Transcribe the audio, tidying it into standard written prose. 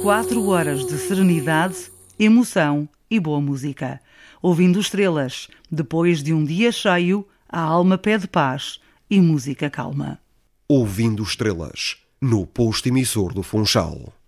4 horas de serenidade, emoção e boa música. Ouvindo estrelas, depois de um dia cheio, a alma pede paz e música calma. Ouvindo estrelas, no posto emissor do Funchal.